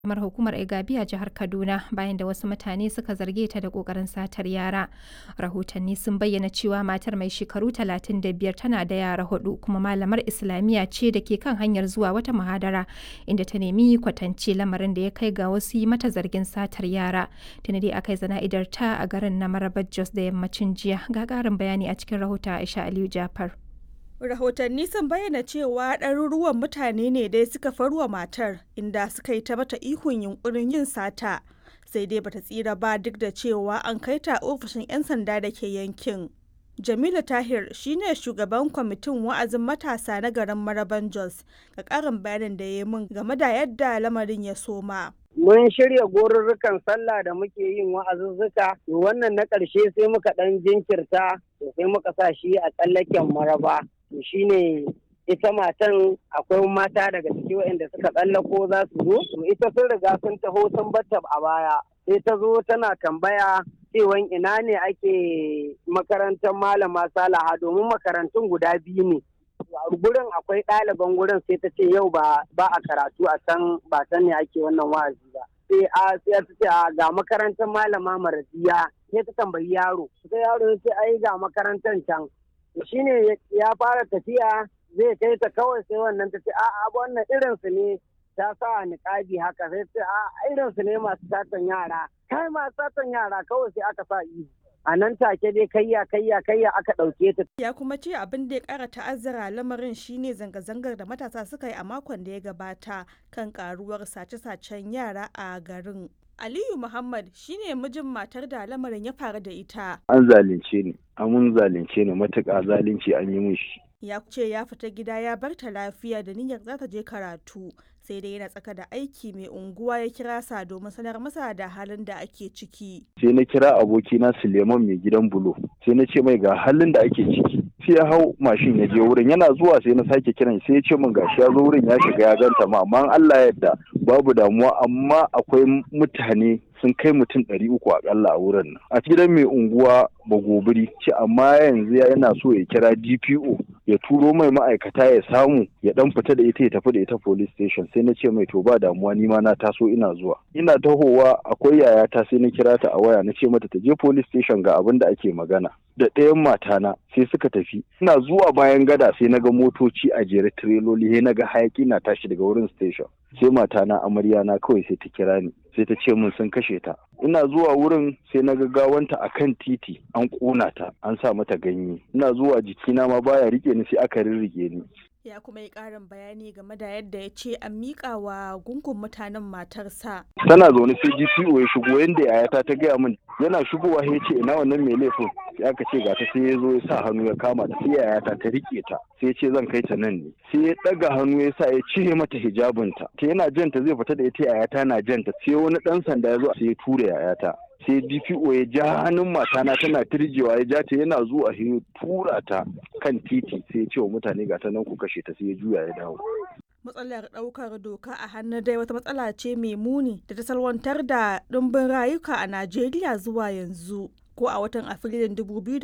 kamar hukumar Igabi a jihar Kaduna bayan da wasu mutane suka zarge ta da kokarin satar yara. Rahotanni sun bayyana cewa matar mai shekaru 35 tana da yara 4 kuma malamar Islamiyya ce da ke kan hanyar zuwa wata muhadara inda ta nemi kwatance lamarin da ya kai ga wasu yi mata zargin satar yara. Tuni dai aka yi zana'idar ta a garin na Marabar Jos da yammacin jiya. Ga ƙarin bayani a cikin rahoton Aisha Aliyu Jafar. Rahotanni sun bayyana cewa ɗaruruwan mutane ne dai suka farwa matar inda suka yi ta mata ihun yunkurin yin sata sai dai bata tsira ba duk da cewa an kai ta ofishin 'yan sanda da ke yankin. Jamilu Tahir shine shugaban kwamitin wa'azin matasa na garin Maraban Jos ga ƙarin bayanin da ya yi min game da yadda lamarin ya soma. Mun shirya gorurrukan sallah da muke yin wa'azuzzuka, wannan na ƙarshe sai muka ɗan jinkirta sai muka sa shi a tsallaken Maraba. Shi ne ita matan akwai mata daga ciki waɗanda suka tsallako za su zo, to ita sun riga sun taho sun batta a baya sai ta zo tana tambaya cewan ina ne ake makarantar malama Salaha domin makarantun guda biyu ne. Gurin akwai ɗaliban gurin sai ta ce yau ba a karatu a can ba can ne ake wannan wa'azi ba. Sai ta ce ga makarantar malama Marziya sai ta tambayi yaro. Sai yaro ya ce ai ga makarantar can. Shi ne ya fara tafiya zai kai ta kawai sai wannan ta ce a'a wannan irinsu ne ta sa niƙabi haka sai ce a irinsu ne masu satan yara. Kai masu satan yara kawai sai aka sa ihu. A nan take dai kayya aka ɗauke ta. Ya kuma ce abin da ya ƙara ta'azzara lamarin shine zanga-zangar da matasa suka yi a makon da ya gabata kan ƙaruwar sace-sacen yara a garin. Aliyu Muhammad shine mijin matar da lamarin ya faru da ita. An zalunce ni, mun zalunce ni matuƙa zalunci an yi min shi. Ya ce ya fita gida ya bar ta lafiya da niyyar za ta je karatu sai dai yana tsaka da aiki mai unguwa ya kira sa domin sanar masa da halin da ake ciki. Sai na kira abokina Suleiman mai gidan bulo sai na ce mai ga halin da ake ciki. Sai ya hau mashin ya je wurin yana zuwa sai na sake kiran sai ya ce min gashi ya zo wurin ya shiga ya ganta ma amma Allah ya yarda babu damuwa amma akwai mutane sun kai mutum 300 akalla a wurin nan. A gidan mai unguwa Bagobiri ce amma yanzu yana so ya kira DPO ya turo mai ma'aikata ya samu ya dan fita da ita ya tafi da ita police station sai na ce mai to ba damuwa ni ma na taso ina zuwa. Ina tahowa akwai yayata sai na kira ta a waya na ce mata ta je police station ga abin da ake magana. Da ɗayan matana sai suka tafi. Ina zuwa bayan gada sai na ga motoci a jere tireloli sai na ga hayaki na tashi daga wurin station. Sai matana amarya na kawai sai ta kira ni sai ta ce min sun kashe ta. Ina zuwa wurin sai na ga gawanta akan titi an ƙona ta an sa mata ganye. Ina zuwa jikina ma baya rike ni sai aka rirrike ni. Ya kuma yi ƙarin bayani game da yadda ya ce an miƙa wa gungun mutanen matarsa. Tana zaune sai GPO ya shigo yadda yayata ta gaya min yana shigowa ya ce ina wannan mai laifin sai aka ce ga ta sai ya zo ya sa hannu ya kama ta sai yayata ta rike ta sai ya ce zan kai ta nan ne sai ya ɗaga hannu ya sa ya cire mata hijabinta ta yana janta zai fita da ita yayata na janta sai wani ɗan sanda ya zo sai ya tura yayata. Sai DPO ya ja hannun matana tana tirjewa ya ja ta yana zuwa ya tura ta kan titi sai ya ce wa mutane ga ta nan ku kashe ta sai ya juya ya dawo. Matsalar ɗaukar doka a hannu dai wata matsala ce mai muni da ta salwantar da ɗumbin rayuka a Najeriya zuwa yanzu. Ko a watan Afrilun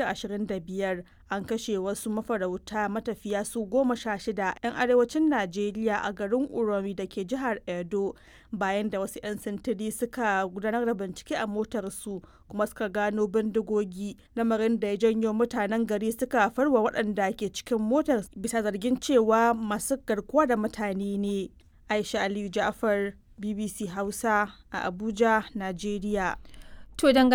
2025 an kashe wasu mafarauta matafiya su 16 'yan arewacin Najeriya a garin Uromi da ke jihar Edo bayan da wasu 'yan sintiri suka gudanar da bincike a motarsu kuma suka gano bindigogi lamarin da ya janyo mutanen gari suka farwa waɗanda ke cikin motar bisa zargin cewa masu garkuwa da mutane ne. Aisha Aliyu Ja'far, BBC Hausa a Abuja, Najeriya. To